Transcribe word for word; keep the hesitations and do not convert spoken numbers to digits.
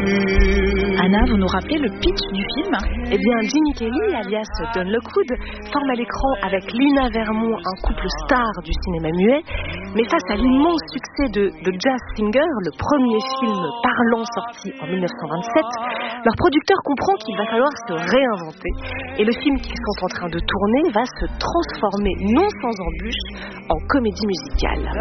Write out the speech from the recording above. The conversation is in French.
Anna, vous nous rappelez le pitch du film ? Eh bien, Ginny Kelly, alias Don Lockwood, forme à l'écran avec Lina Vermont un couple star du cinéma muet. Mais face à l'immense succès de The Jazz Singer, le premier film parlant sorti en dix-neuf cent vingt-sept, leur producteur comprend qu'il va falloir se réinventer. Et le film qu'ils sont en train de tourner va se transformer, non sans embûches, en comédie musicale.